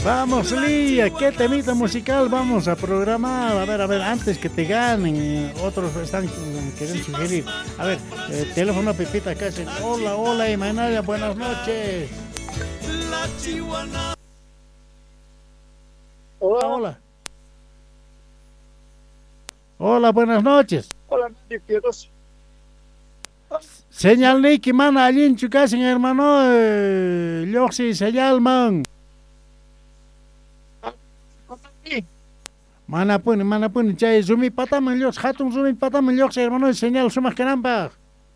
Vamos, Lía, ¿qué temita musical vamos a programar? A ver, antes que te ganen, otros están queriendo sugerir. A ver, teléfono Pepita acá, dicen, hola, hola, Imanaya, buenas noches. Hola, hola. Hola, buenas noches. Hola, Dios. Señal Niki, mana, allí en Chucasin, hermano, Yoxi, señal, man. Mana pun, chay, zumi pataman, Yox, hatun zumi pataman, Yoxi, hermano, señal, sumas canamba.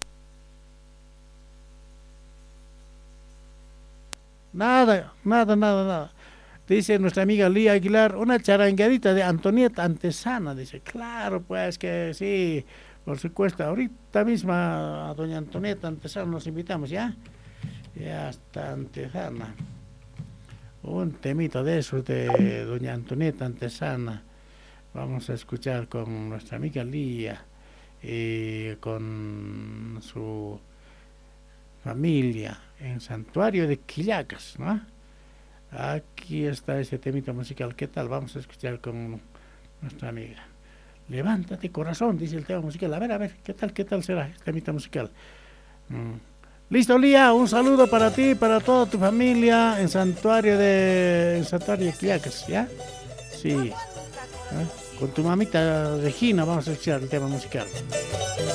Nada. Dice nuestra amiga Lía Aguilar, una charangadita de Antonieta Antesana. Dice, claro, pues que sí, por supuesto. Ahorita misma a doña Antonieta Antesana nos invitamos, ¿ya? Ya está Antesana. Un temito de esos de doña Antonieta Antesana. Vamos a escuchar con nuestra amiga Lía y con su familia en Santuario de Quillacas, ¿no? Aquí está ese temita musical. ¿Qué tal? Vamos a escuchar con nuestra amiga. Levántate, corazón, dice el tema musical. A ver, ¿qué tal será este temita musical? Listo, Lía, un saludo para ti, para toda tu familia en Santuario de Quillacas, ¿ya? Sí. Con tu mamita Regina vamos a escuchar el tema musical.